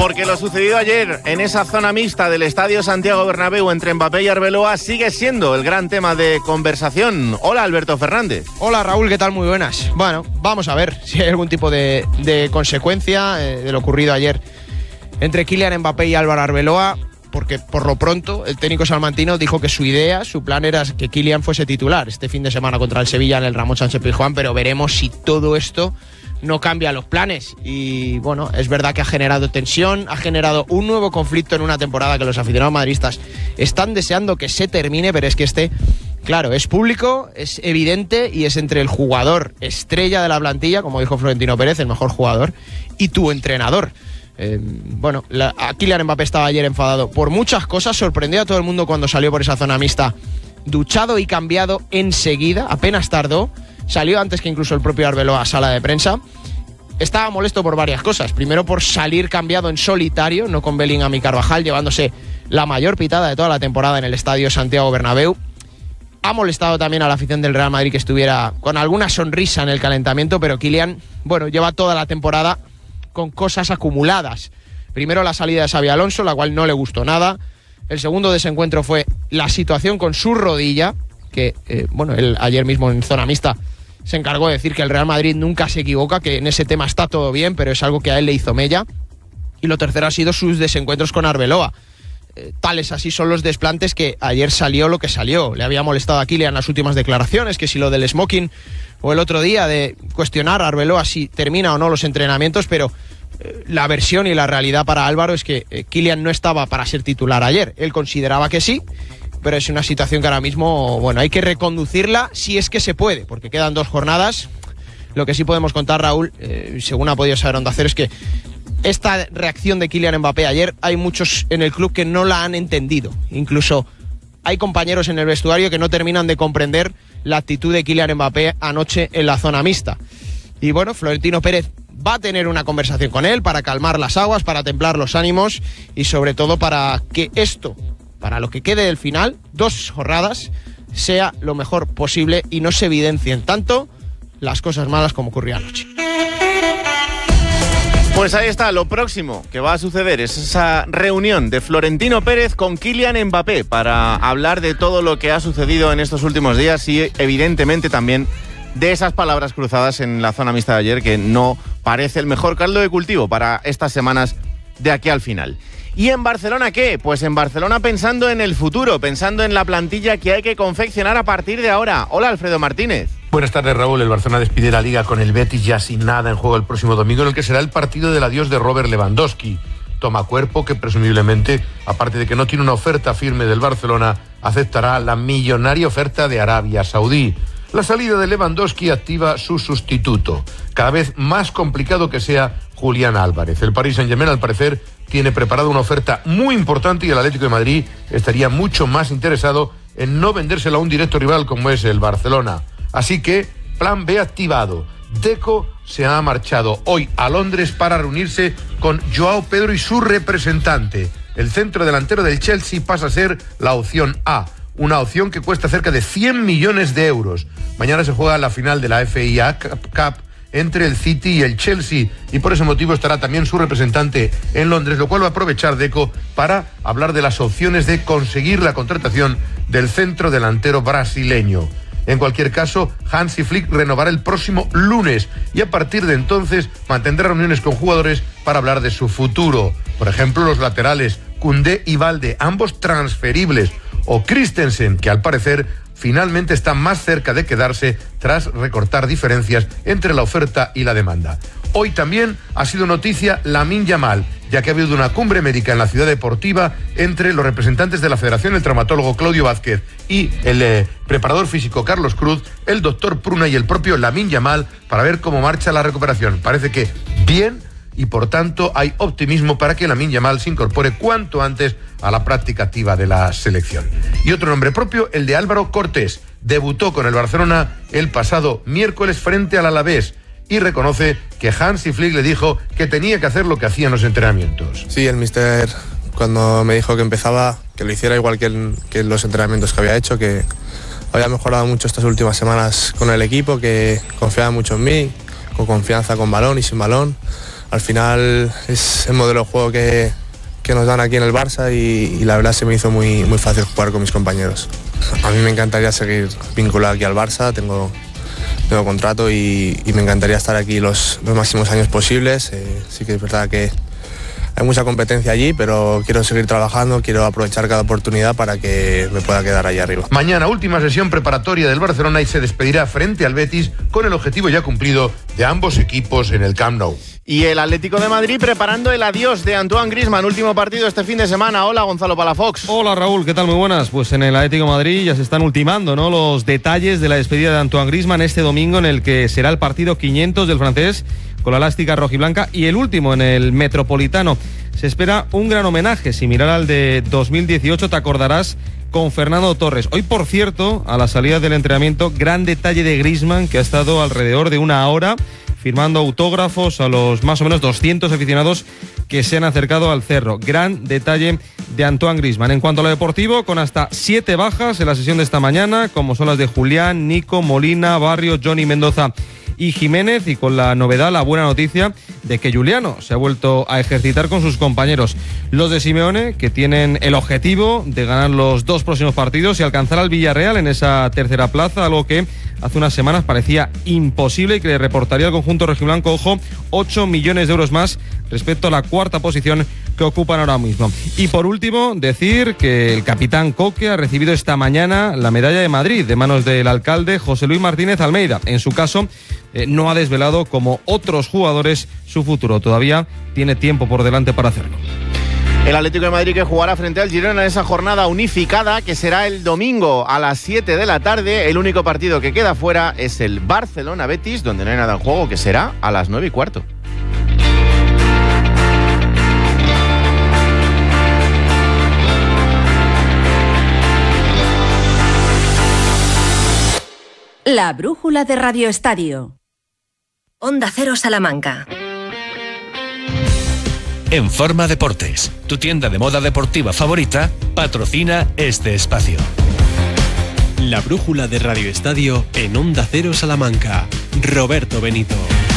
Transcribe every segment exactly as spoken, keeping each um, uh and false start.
Porque lo sucedido ayer en esa zona mixta del Estadio Santiago Bernabéu entre Mbappé y Arbeloa sigue siendo el gran tema de conversación. Hola, Alberto Fernández. Hola, Raúl, ¿qué tal? Muy buenas. Bueno, vamos a ver si hay algún tipo de, de consecuencia eh, de lo ocurrido ayer entre Kylian Mbappé y Álvaro Arbeloa, porque por lo pronto el técnico salmantino dijo que su idea, su plan era que Kylian fuese titular este fin de semana contra el Sevilla en el Ramón Sánchez-Pizjuán, pero veremos si todo esto no cambia los planes. Y bueno, es verdad que ha generado tensión, ha generado un nuevo conflicto en una temporada que los aficionados madridistas están deseando que se termine, pero es que este, claro, es público, es evidente y es entre el jugador estrella de la plantilla, como dijo Florentino Pérez, el mejor jugador, y tu entrenador. Eh, bueno, la, a Kylian Mbappé estaba ayer enfadado por muchas cosas, sorprendió a todo el mundo cuando salió por esa zona mixta, duchado y cambiado enseguida, apenas tardó, salió antes que incluso el propio Arbeloa a sala de prensa. Estaba molesto por varias cosas, primero por salir cambiado en solitario, no con Bellingham y Carvajal, llevándose la mayor pitada de toda la temporada en el Estadio Santiago Bernabéu. Ha molestado también a la afición del Real Madrid que estuviera con alguna sonrisa en el calentamiento, pero Kylian, bueno, lleva toda la temporada con cosas acumuladas. Primero la salida de Xabi Alonso, la cual no le gustó nada. El segundo desencuentro fue la situación con su rodilla, que, eh, bueno, él ayer mismo en zona mixta se encargó de decir que el Real Madrid nunca se equivoca, que en ese tema está todo bien, pero es algo que a él le hizo mella. Y lo tercero ha sido sus desencuentros con Arbeloa. Eh, tales así son los desplantes que ayer salió lo que salió. Le había molestado a Kylian las últimas declaraciones, que si lo del smoking, o el otro día de cuestionar a Arbeloa si termina o no los entrenamientos, pero eh, la versión y la realidad para Álvaro es que eh, Kylian no estaba para ser titular ayer. Él consideraba que sí, pero es una situación que ahora mismo, bueno, hay que reconducirla si es que se puede, porque quedan dos jornadas. Lo que sí podemos contar, Raúl, eh, según ha podido saber Onda Cero, es que esta reacción de Kylian Mbappé ayer, hay muchos en el club que no la han entendido. Incluso hay compañeros en el vestuario que no terminan de comprender la actitud de Kylian Mbappé anoche en la zona mixta. Y bueno, Florentino Pérez va a tener una conversación con él para calmar las aguas, para templar los ánimos y sobre todo para que esto, para lo que quede del final, dos jornadas, sea lo mejor posible y no se evidencien tanto las cosas malas como ocurrió anoche. Pues ahí está, lo próximo que va a suceder es esa reunión de Florentino Pérez con Kylian Mbappé para hablar de todo lo que ha sucedido en estos últimos días y evidentemente también de esas palabras cruzadas en la zona mixta de ayer, que no parece el mejor caldo de cultivo para estas semanas de aquí al final. ¿Y en Barcelona qué? Pues en Barcelona pensando en el futuro, pensando en la plantilla que hay que confeccionar a partir de ahora. Hola, Alfredo Martínez. Buenas tardes, Raúl. El Barcelona despide la Liga con el Betis ya sin nada en juego el próximo domingo, en el que será el partido del adiós de Robert Lewandowski. Toma cuerpo que presumiblemente, aparte de que no tiene una oferta firme del Barcelona, aceptará la millonaria oferta de Arabia Saudí. La salida de Lewandowski activa su sustituto, cada vez más complicado que sea Julián Álvarez. El Paris Saint-Germain, al parecer, tiene preparada una oferta muy importante y el Atlético de Madrid estaría mucho más interesado en no vendérsela a un directo rival como es el Barcelona. Así que, plan B activado. Deco se ha marchado hoy a Londres para reunirse con Joao Pedro y su representante. El centro delantero del Chelsea pasa a ser la opción A, una opción que cuesta cerca de cien millones de euros. Mañana se juega la final de la F A Cup entre el City y el Chelsea, y por ese motivo estará también su representante en Londres, lo cual va a aprovechar Deco para hablar de las opciones de conseguir la contratación del centro delantero brasileño. En cualquier caso, Hansi Flick renovará el próximo lunes y a partir de entonces mantendrá reuniones con jugadores para hablar de su futuro. Por ejemplo, los laterales Koundé y Valde, ambos transferibles, o Christensen, que al parecer finalmente está más cerca de quedarse tras recortar diferencias entre la oferta y la demanda. Hoy también ha sido noticia Lamine Yamal, ya que ha habido una cumbre médica en la ciudad deportiva entre los representantes de la Federación, el traumatólogo Claudio Vázquez y el eh, preparador físico Carlos Cruz, el doctor Pruna y el propio Lamine Yamal, para ver cómo marcha la recuperación. Parece que bien, y por tanto hay optimismo para que Lamine Yamal se incorpore cuanto antes a la práctica activa de la selección. Y otro nombre propio, el de Álvaro Cortés. Debutó con el Barcelona el pasado miércoles frente al Alavés y reconoce que Hansi Flick le dijo que tenía que hacer lo que hacía en los entrenamientos. Sí, el míster cuando me dijo que empezaba, que lo hiciera igual que en, que en los entrenamientos que había hecho, que había mejorado mucho estas últimas semanas con el equipo, que confiaba mucho en mí, con confianza con balón y sin balón. al final es el modelo de juego que, que nos dan aquí en el Barça y, y la verdad se me hizo muy, muy fácil jugar con mis compañeros. A mí me encantaría seguir vinculado aquí al Barça, tengo, tengo contrato y, y me encantaría estar aquí los, los máximos años posibles. Eh, sí que es verdad que hay mucha competencia allí, pero quiero seguir trabajando, quiero aprovechar cada oportunidad para que me pueda quedar ahí arriba. Mañana, última sesión preparatoria del Barcelona y se despedirá frente al Betis con el objetivo ya cumplido de ambos equipos en el Camp Nou. Y el Atlético de Madrid preparando el adiós de Antoine Griezmann, último partido este fin de semana. Hola, Gonzalo Palafox. Hola, Raúl, ¿qué tal? Muy buenas. Pues en el Atlético de Madrid ya se están ultimando, ¿no?, los detalles de la despedida de Antoine Griezmann este domingo, en el que será el partido quinientos del francés con la elástica rojiblanca y el último en el Metropolitano. Se espera un gran homenaje, similar al de dos mil dieciocho, te acordarás, con Fernando Torres. Hoy, por cierto, a la salida del entrenamiento, gran detalle de Griezmann, que ha estado alrededor de una hora firmando autógrafos a los más o menos doscientos aficionados que se han acercado al Cerro. Gran detalle de Antoine Griezmann. En cuanto a lo deportivo, con hasta siete bajas en la sesión de esta mañana, como son las de Julián, Nico, Molina, Barrio, Johnny Mendoza y Jiménez, y con la novedad, la buena noticia de que Juliano se ha vuelto a ejercitar con sus compañeros. Los de Simeone, que tienen el objetivo de ganar los dos próximos partidos y alcanzar al Villarreal en esa tercera plaza, algo que hace unas semanas parecía imposible y que le reportaría al conjunto rojiblanco, ojo, ocho millones de euros más respecto a la cuarta posición que ocupan ahora mismo. Y por último, decir que el capitán Coque ha recibido esta mañana la medalla de Madrid de manos del alcalde José Luis Martínez Almeida. En su caso, eh, no ha desvelado, como otros jugadores, su futuro. Todavía tiene tiempo por delante para hacerlo. El Atlético de Madrid que jugará frente al Girona en esa jornada unificada que será el domingo a las siete de la tarde. El único partido que queda fuera es el Barcelona-Betis, donde no hay nada en juego, que será a las nueve y cuarto. La brújula de Radio Estadio. Onda Cero Salamanca. En Forma Deportes, tu tienda de moda deportiva favorita, patrocina este espacio. La brújula de Radio Estadio en Onda Cero Salamanca. Roberto Benito.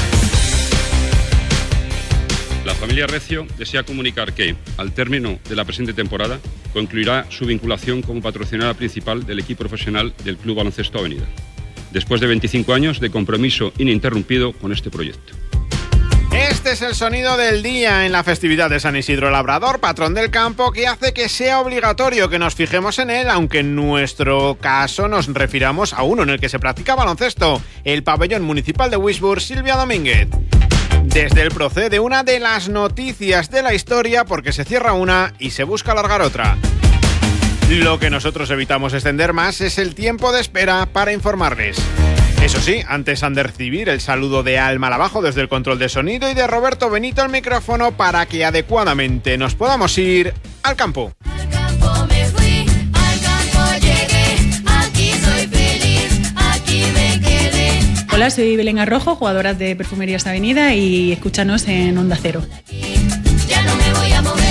La familia Recio desea comunicar que, al término de la presente temporada, concluirá su vinculación como patrocinadora principal del equipo profesional del Club Baloncesto Avenida, después de veinticinco años de compromiso ininterrumpido con este proyecto. Este es el sonido del día en la festividad de San Isidro Labrador, patrón del campo, que hace que sea obligatorio que nos fijemos en él, aunque en nuestro caso nos refiramos a uno en el que se practica baloncesto, el pabellón municipal de Wisburg. Silvia Domínguez. Desde el procede una de las noticias de la historia, porque se cierra una y se busca alargar otra. Lo que nosotros evitamos extender más es el tiempo de espera para informarles. Eso sí, antes han de recibir el saludo de Alma Lavajo desde el control de sonido y de Roberto Benito al micrófono para que adecuadamente nos podamos ir al campo. Al campo me fui, al campo llegué, aquí soy feliz, aquí me quedé. Hola, soy Belén Arrojo, jugadora de Perfumerías Avenida, y escúchanos en Onda Cero. Ya no me voy a mover.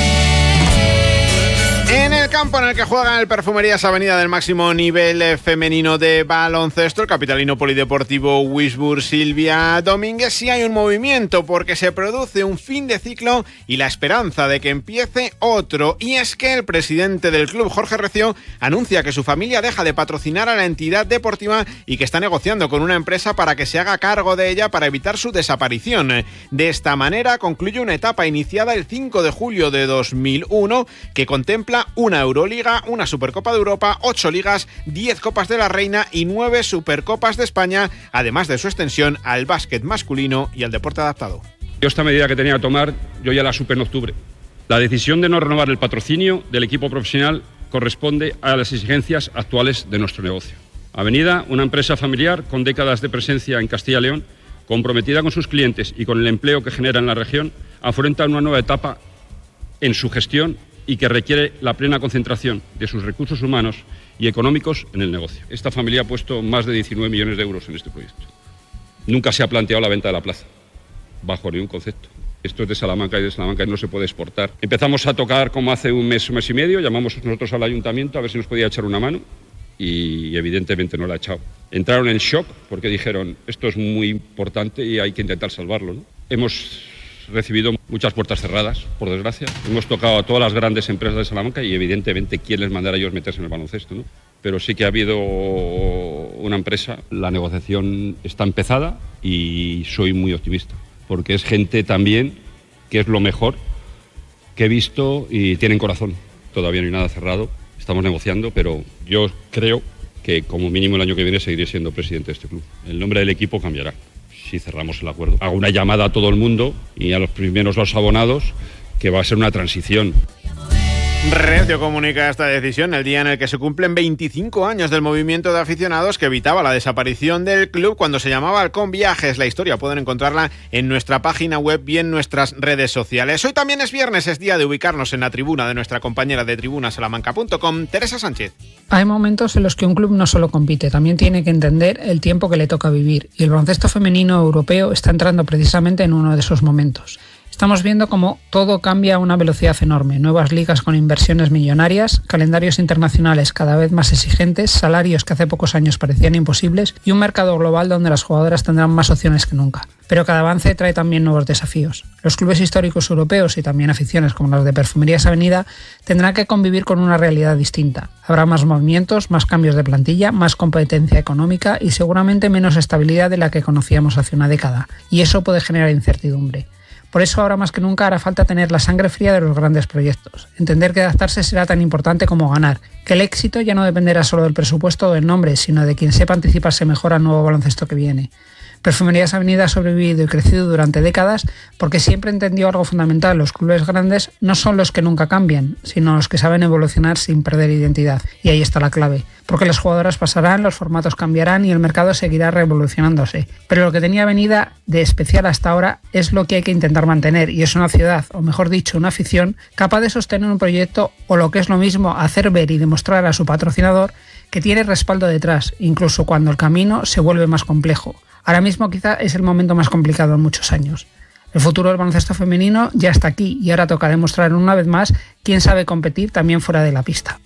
En el campo en el que juega el Perfumerías Avenida del máximo nivel femenino de baloncesto, el capitalino polideportivo Wisburg, Silvia Domínguez, sí hay un movimiento, porque se produce un fin de ciclo y la esperanza de que empiece otro. Y es que el presidente del club, Jorge Recio, anuncia que su familia deja de patrocinar a la entidad deportiva y que está negociando con una empresa para que se haga cargo de ella para evitar su desaparición. De esta manera concluye una etapa iniciada el cinco de julio de dos mil uno que contempla una Euroliga, una Supercopa de Europa, ocho ligas, diez Copas de la Reina y nueve Supercopas de España, además de su extensión al básquet masculino y al deporte adaptado. Yo esta medida que tenía que tomar, yo ya la supe en octubre. La decisión de no renovar el patrocinio del equipo profesional corresponde a las exigencias actuales de nuestro negocio. Avenida, una empresa familiar con décadas de presencia en Castilla y León, comprometida con sus clientes y con el empleo que genera en la región, afronta una nueva etapa en su gestión y que requiere la plena concentración de sus recursos humanos y económicos en el negocio. Esta familia ha puesto más de diecinueve millones de euros en este proyecto. Nunca se ha planteado la venta de la plaza, bajo ningún concepto. Esto es de Salamanca y de Salamanca no se puede exportar. Empezamos a tocar como hace un mes, un mes y medio, llamamos nosotros al ayuntamiento a ver si nos podía echar una mano y evidentemente no la ha echado. Entraron en shock porque dijeron, esto es muy importante y hay que intentar salvarlo, ¿no? Hemos recibido muchas puertas cerradas, por desgracia. Hemos tocado a todas las grandes empresas de Salamanca y evidentemente quién les mandará a ellos meterse en el baloncesto, ¿no? Pero sí que ha habido una empresa, la negociación está empezada y soy muy optimista, porque es gente también que es lo mejor que he visto y tienen corazón. Todavía no hay nada cerrado, estamos negociando, pero yo creo que como mínimo el año que viene seguiré siendo presidente de este club. El nombre del equipo cambiará si cerramos el acuerdo. Hago una llamada a todo el mundo y a los primeros los abonados, que va a ser una transición. Recio comunica esta decisión el día en el que se cumplen veinticinco años del movimiento de aficionados que evitaba la desaparición del club cuando se llamaba Halcón Viajes. La historia pueden encontrarla en nuestra página web y en nuestras redes sociales. Hoy también es viernes, es día de ubicarnos en la tribuna de nuestra compañera de tribuna salamanca punto com, Teresa Sánchez. Hay momentos en los que un club no solo compite, también tiene que entender el tiempo que le toca vivir, y el baloncesto femenino europeo está entrando precisamente en uno de esos momentos. Estamos viendo cómo todo cambia a una velocidad enorme, nuevas ligas con inversiones millonarias, calendarios internacionales cada vez más exigentes, salarios que hace pocos años parecían imposibles y un mercado global donde las jugadoras tendrán más opciones que nunca. Pero cada avance trae también nuevos desafíos. Los clubes históricos europeos y también aficiones como las de Perfumerías Avenida tendrán que convivir con una realidad distinta. Habrá más movimientos, más cambios de plantilla, más competencia económica y seguramente menos estabilidad de la que conocíamos hace una década. Y eso puede generar incertidumbre. Por eso ahora más que nunca hará falta tener la sangre fría de los grandes proyectos, entender que adaptarse será tan importante como ganar, que el éxito ya no dependerá solo del presupuesto o del nombre, sino de quien sepa anticiparse mejor al nuevo baloncesto que viene. Perfumerías Avenida ha sobrevivido y crecido durante décadas porque siempre entendió algo fundamental: los clubes grandes no son los que nunca cambian, sino los que saben evolucionar sin perder identidad. Y ahí está la clave, porque las jugadoras pasarán, los formatos cambiarán y el mercado seguirá revolucionándose. Pero lo que tenía Avenida de especial hasta ahora es lo que hay que intentar mantener, y es una ciudad, o mejor dicho, una afición, capaz de sostener un proyecto, o lo que es lo mismo, hacer ver y demostrar a su patrocinador que tiene respaldo detrás, incluso cuando el camino se vuelve más complejo. Ahora mismo quizá es el momento más complicado en muchos años. El futuro del baloncesto femenino ya está aquí y ahora toca demostrar una vez más quién sabe competir también fuera de la pista.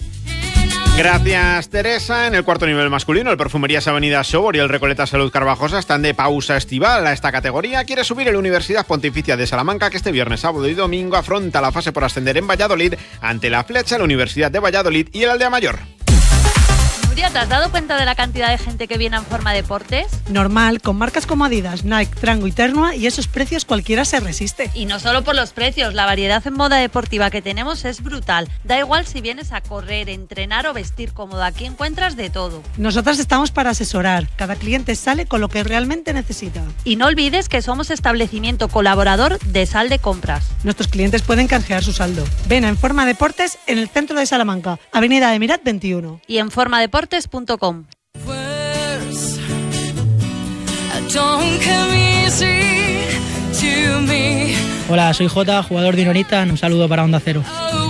Gracias, Teresa. En el cuarto nivel masculino, el Perfumerías Avenida Sobor y el Recoleta Salud Carvajosa están de pausa estival. A esta categoría quiere subir el Universidad Pontificia de Salamanca, que este viernes, sábado y domingo afronta la fase por ascender en Valladolid ante la Flecha, la Universidad de Valladolid y el Aldea Mayor. ¿Te has dado cuenta de la cantidad de gente que viene en Forma Deportes? Normal, con marcas como Adidas, Nike, Trango y Ternua, y esos precios cualquiera se resiste. Y no solo por los precios, la variedad en moda deportiva que tenemos es brutal. Da igual si vienes a correr, entrenar o vestir cómodo, aquí encuentras de todo. Nosotras estamos para asesorar, cada cliente sale con lo que realmente necesita. Y no olvides que somos establecimiento colaborador de Sal de Compras. Nuestros clientes pueden canjear su saldo. Ven a En Forma Deportes en el centro de Salamanca, Avenida de Mirat veintiuno. Y en Forma Deportes punto com. Hola, soy Jota, jugador de Ironita. Un saludo para Onda Cero.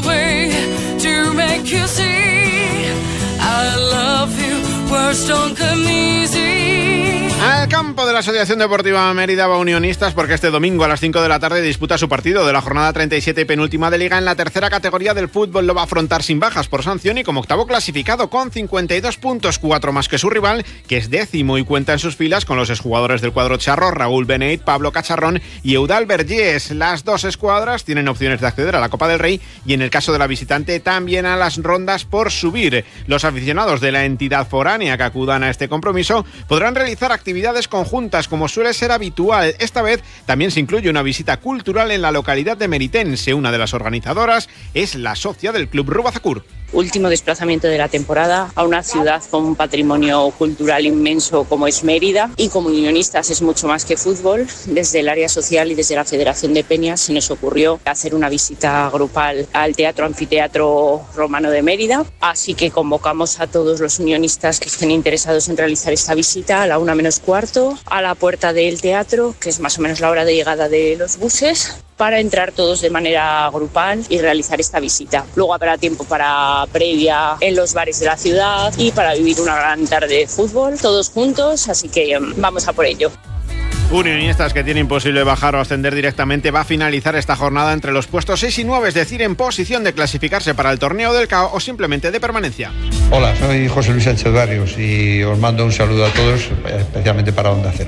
Al campo de la Asociación Deportiva Mérida va Unionistas, porque este domingo a las cinco de la tarde disputa su partido de la jornada treinta y siete y penúltima de Liga en la tercera categoría del fútbol. Lo va a afrontar sin bajas por sanción y como octavo clasificado con cincuenta y dos puntos, cuatro más que su rival, que es décimo y cuenta en sus filas con los exjugadores del cuadro charro Raúl Beneit, Pablo Cacharrón y Eudal Vergés. Las dos escuadras tienen opciones de acceder a la Copa del Rey y en el caso de la visitante también a las rondas por subir. Los aficionados de la entidad foránea que acudan a este compromiso podrán realizar actividades actividades conjuntas como suele ser habitual. Esta vez también se incluye una visita cultural en la localidad de Meritense. Una de las organizadoras es la socia del Club Rubazacur. Último desplazamiento de la temporada a una ciudad con un patrimonio cultural inmenso como es Mérida, y como unionistas es mucho más que fútbol. Desde el área social y desde la Federación de Peñas se nos ocurrió hacer una visita grupal al Teatro Anfiteatro Romano de Mérida, así que convocamos a todos los unionistas que estén interesados en realizar esta visita a la una menos cuarto a la puerta del teatro, que es más o menos la hora de llegada de los buses, para entrar todos de manera grupal y realizar esta visita. Luego habrá tiempo para previa en los bares de la ciudad y para vivir una gran tarde de fútbol todos juntos, así que vamos a por ello. Unionistas, que tiene imposible bajar o ascender directamente, va a finalizar esta jornada entre los puestos seis y nueve, es decir, en posición de clasificarse para el torneo del C A O o simplemente de permanencia. Hola, soy José Luis Sánchez Barrios y os mando un saludo a todos, especialmente para Onda Cero.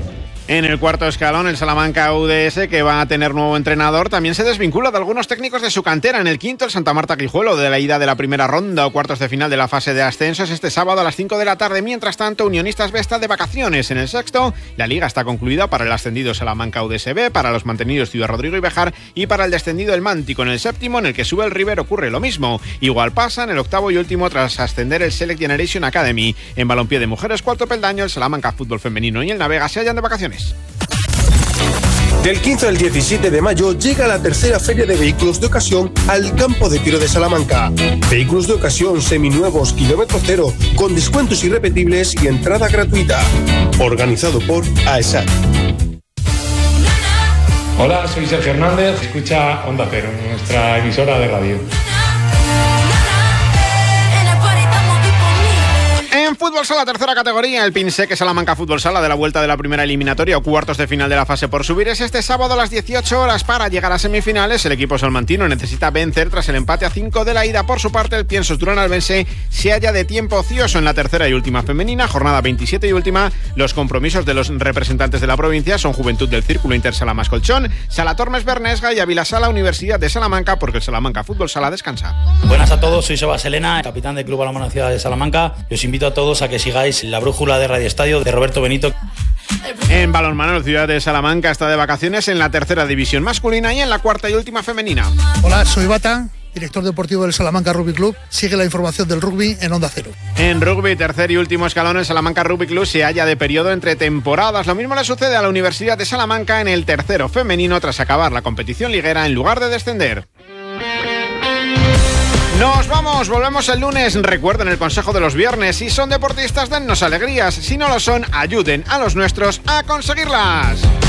En el cuarto escalón, el Salamanca U D S, que va a tener nuevo entrenador, también se desvincula de algunos técnicos de su cantera. En el quinto, el Santa Marta Guijuelo, de la ida de la primera ronda o cuartos de final de la fase de ascensos este sábado a las cinco de la tarde. Mientras tanto, Unionistas B está de vacaciones. En el sexto, la liga está concluida para el ascendido Salamanca U D S B, para los mantenidos Ciudad Rodrigo y Bejar y para el descendido el Mántico. En el séptimo, en el que sube el River, ocurre lo mismo. Igual pasa en el octavo y último tras ascender el Select Generation Academy. En balompié de mujeres, cuarto peldaño, el Salamanca Fútbol Femenino y el Navega se hallan de vacaciones. Del quince al diecisiete de mayo llega la tercera feria de vehículos de ocasión al campo de tiro de Salamanca. Vehículos de ocasión seminuevos, kilómetro cero, con descuentos irrepetibles y entrada gratuita. Organizado por AESAT. Hola, soy Sergio Hernández, escucha Onda Cero, nuestra emisora de radio. En fútbol sala, tercera categoría, el Pinseque Salamanca Fútbol Sala de la vuelta de la primera eliminatoria o cuartos de final de la fase por subir es este sábado a las dieciocho horas. Para llegar a semifinales, el equipo salmantino necesita vencer tras el empate a cinco de la ida. Por su parte, el Piensos Durán Albense se halla de tiempo ocioso en la tercera y última femenina, jornada veintisiete y última. Los compromisos de los representantes de la provincia son Juventud del Círculo Inter Salamas Colchón, Sala Tormes Bernesga y Ávila Sala Universidad de Salamanca, porque el Salamanca Fútbol Sala descansa. Buenas a todos, soy Sebas Elena, capitán del Club Balonmano Ciudad de Salamanca. Y os invito a todos a que sigáis la brújula de Radio Estadio de Roberto Benito. En balonmano, la Ciudad de Salamanca está de vacaciones en la tercera división masculina y en la cuarta y última femenina. Hola, soy Bata, director deportivo del Salamanca Rugby Club. Sigue la información del rugby en Onda Cero. En rugby, tercer y último escalón, el Salamanca Rugby Club se halla de periodo entre temporadas. Lo mismo le sucede a la Universidad de Salamanca en el tercero femenino tras acabar la competición liguera en lugar de descender. Nos vamos, volvemos el lunes. Recuerden el consejo de los viernes: si son deportistas, dennos alegrías; si no lo son, ayuden a los nuestros a conseguirlas.